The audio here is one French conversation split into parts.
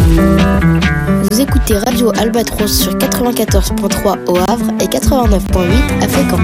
Vous écoutez Radio Albatros sur 94.3 au Havre et 89.8 à Fécamp.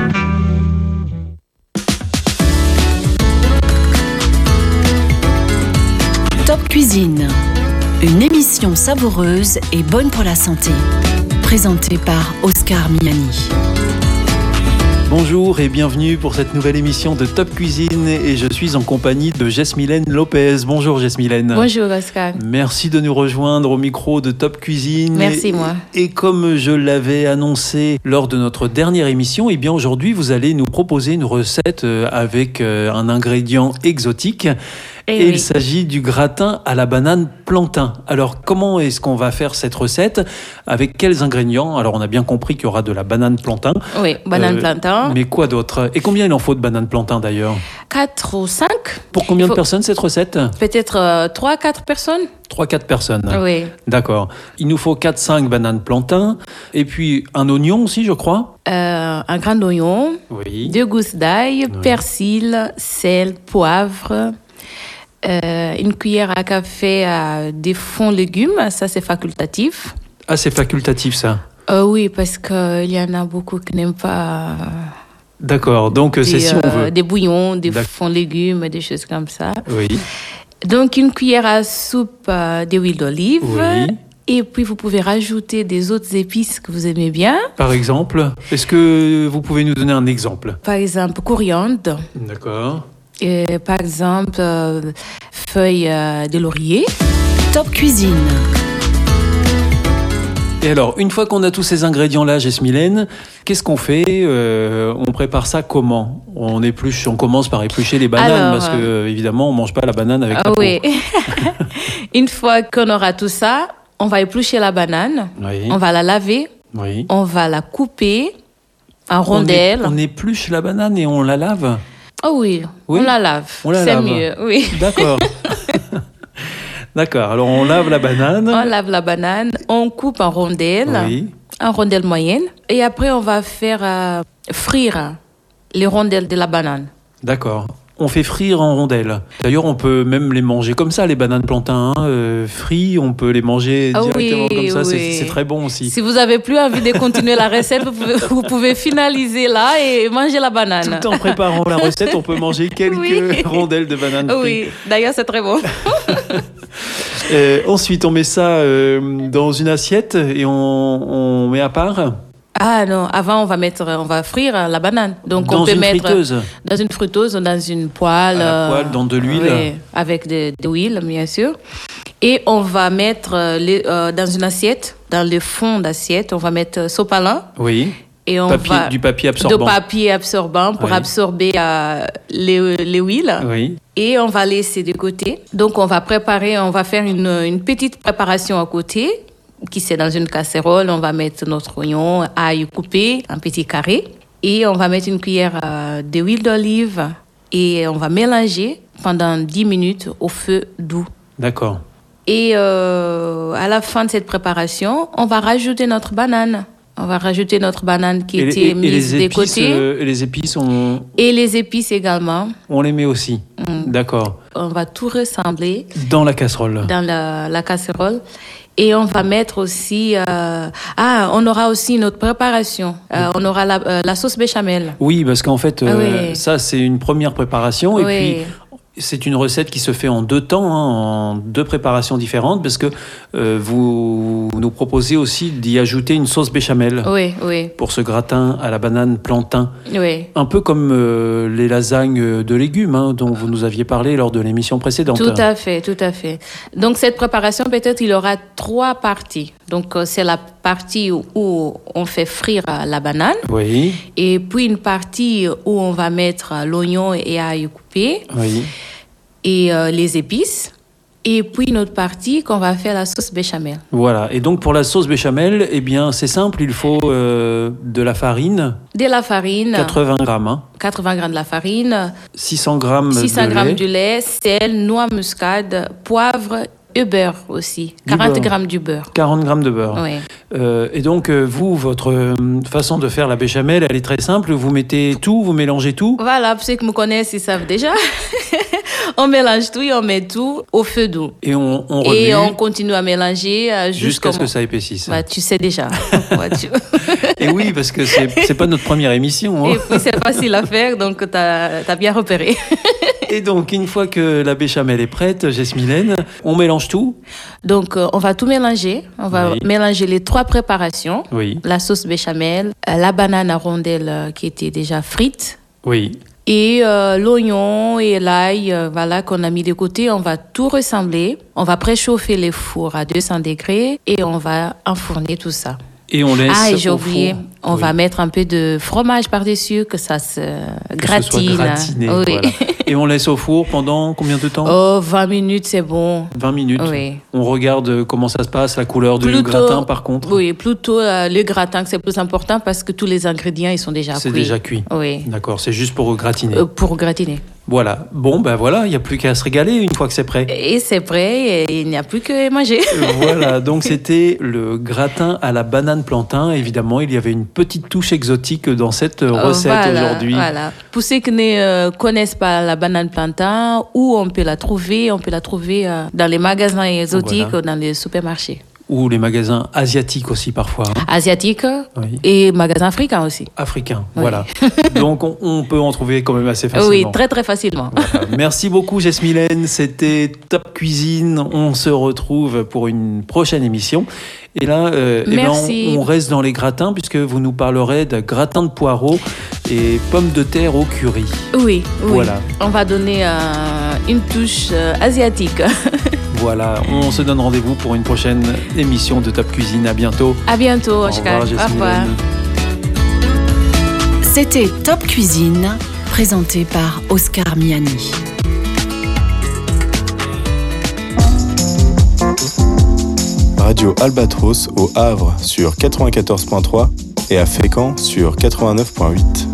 Top Cuisine, une émission savoureuse et bonne pour la santé. Présentée par Oscar Miani. Bonjour et bienvenue pour cette nouvelle émission de Top Cuisine et je suis en compagnie de Jess-Mylène Lopez. Bonjour Jess-Mylène. Bonjour Oscar. Merci de nous rejoindre au micro de Top Cuisine. Merci moi. Et comme je l'avais annoncé lors de notre dernière émission, eh bien aujourd'hui vous allez nous proposer une recette avec un ingrédient exotique. Et il s'agit du gratin à la banane plantain. Alors, comment est-ce qu'on va faire cette recette? Avec quels ingrédients? Alors, on a bien compris qu'il y aura de la banane plantain. Oui, banane plantain. Mais quoi d'autre? Et combien il en faut de banane plantain d'ailleurs? 4 ou 5. Pour combien de personnes cette recette? Peut-être 3-4 personnes. 3-4 personnes. Oui. D'accord. Il nous faut 4-5 bananes plantain. Et puis, un oignon aussi, je crois. Un grand oignon. Oui. 2 gousses d'ail, persil, sel, poivre. Une cuillère à café de fonds légumes, ça c'est facultatif. Ah, c'est facultatif ça? Oui, parce qu'il y en a beaucoup qui n'aiment pas. D'accord, donc c'est si on veut. Des bouillons, des fonds légumes, des choses comme ça. Oui. Donc une cuillère à soupe d'huile d'olive. Oui. Et puis vous pouvez rajouter des autres épices que vous aimez bien. Par exemple, est-ce que vous pouvez nous donner un exemple? Par exemple, coriandre. D'accord. Et par exemple, feuilles de laurier. Top Cuisine. Et alors, une fois qu'on a tous ces ingrédients-là, Jess-Mylène, qu'est-ce qu'on fait? On prépare ça comment? On commence par éplucher les bananes, parce que évidemment, on mange pas la banane avec la peau. Oui. Une fois qu'on aura tout ça, on va éplucher la banane. Oui. On va la laver. Oui. On va la couper en rondelles. On épluche la banane et on la lave? Oh oui, oui, on la lave. C'est mieux, oui. D'accord. D'accord, alors on lave la banane. On lave la banane, on coupe en rondelles, en rondelles moyennes. Et après, on va faire frire les rondelles de la banane. D'accord. On fait frire en rondelles. D'ailleurs, on peut même les manger comme ça, les bananes plantain. Frites, on peut les manger directement comme ça. Oui. C'est très bon aussi. Si vous n'avez plus envie de continuer la recette, vous pouvez finaliser là et manger la banane. Tout en préparant la recette, on peut manger quelques rondelles de banane frites. Oui, d'ailleurs, c'est très bon. Ensuite, on met ça dans une assiette et on met à part. Ah non, avant on va frire la banane. Donc dans on peut une friteuse. Dans une friteuse, dans une poêle. À la poêle, dans de l'huile. Oui, avec de l'huile, bien sûr. Et on va mettre dans une assiette, dans le fond d'assiette, on va mettre sopalin. Oui. Et du papier absorbant. Du papier absorbant pour absorber les huiles. Oui. Et on va laisser de côté. Donc on va faire une petite préparation à côté. Qui c'est dans une casserole, on va mettre notre oignon, ail coupé en petits carrés. Et on va mettre une cuillère d'huile d'olive et on va mélanger pendant 10 minutes au feu doux. D'accord. Et à la fin de cette préparation, on va rajouter notre banane. On va rajouter notre banane qui était mise de côté. Et les épices, Et les épices également. On les met aussi. D'accord. On va tout ressembler. Dans la casserole. Dans la casserole. Et on va mettre aussi... on aura aussi une autre préparation. On aura la sauce béchamel. Oui, parce qu'en fait, ça, c'est une première préparation. Et puis, c'est une recette qui se fait en 2 temps, en 2 préparations différentes, parce que vous nous proposez aussi d'y ajouter une sauce béchamel. Oui. Pour ce gratin à la banane plantain. Oui. Un peu comme les lasagnes de légumes, dont vous nous aviez parlé lors de l'émission précédente. Tout à fait. Donc, cette préparation, peut-être, il aura 3 parties. Donc, c'est la partie où on fait frire la banane. Oui. Et puis, une partie où on va mettre l'oignon et ail coupé. Oui. Et les épices. Et puis une autre partie qu'on va faire la sauce béchamel. Voilà. Et donc pour la sauce béchamel, eh bien c'est simple, il faut de la farine. De la farine. 80 grammes. 80 grammes de la farine. 600 grammes 600 grammes de lait, sel, noix muscade, poivre et beurre aussi. 40 grammes du beurre. 40 grammes de beurre. Oui. Et donc, vous, votre façon de faire la béchamel, elle est très simple. Vous mettez tout, vous mélangez tout. Voilà, pour ceux qui me connaissent, ils savent déjà. On mélange tout et on met tout au feu doux. Et on remue. Et on continue à mélanger jusqu'à ce que ça épaississe. Bah, tu sais déjà. Et oui, parce que c'est pas notre première émission. Hein. Et puis c'est facile à faire, donc t'as bien repéré. Et donc, une fois que la béchamel est prête, Jasmilène, on mélange tout. Donc, on va tout mélanger. On va mélanger les 3 préparations. Oui. La sauce béchamel, la banane à rondelles qui était déjà frite. Oui. Et l'oignon et l'ail, voilà, qu'on a mis de côté. On va tout ressembler. On va préchauffer les fours à 200 degrés et on va enfourner tout ça. Et on laisse et j'ai oublié, on va mettre un peu de fromage par-dessus, que ça se gratine. Que ce soit gratiné, oui. Voilà. Et on laisse au four pendant combien de temps ? 20 minutes, c'est bon. 20 minutes. Oui. On regarde comment ça se passe, la couleur du gratin par contre. Oui, plutôt le gratin, que c'est plus important parce que tous les ingrédients, ils sont déjà cuits. C'est déjà cuit. Oui. D'accord, c'est juste pour gratiner. Pour gratiner. Voilà. Bon, ben voilà, il n'y a plus qu'à se régaler une fois que c'est prêt. Et c'est prêt, et il n'y a plus qu'à manger. Voilà, donc c'était le gratin à la banane plantain. Évidemment, il y avait une petite touche exotique dans cette recette aujourd'hui. Voilà. Pour ceux qui ne connaissent pas la banane plantain, où on peut la trouver dans les magasins exotiques, dans les supermarchés. Ou les magasins asiatiques aussi parfois. Hein. Asiatiques et magasins africains aussi. Africains, voilà. Donc on peut en trouver quand même assez facilement. Oui, très très facilement. Voilà. Merci beaucoup Jasmilène, c'était Top Cuisine. On se retrouve pour une prochaine émission. Et là, on reste dans les gratins puisque vous nous parlerez de gratin de poireaux et pommes de terre au curry. Oui, voilà. On va donner une touche asiatique. Voilà, on se donne rendez-vous pour une prochaine émission de Top Cuisine. À bientôt. À bientôt, Oscar. Au revoir. C'était Top Cuisine, présenté par Oscar Miani. Radio Albatros au Havre sur 94.3 et à Fécamp sur 89.8.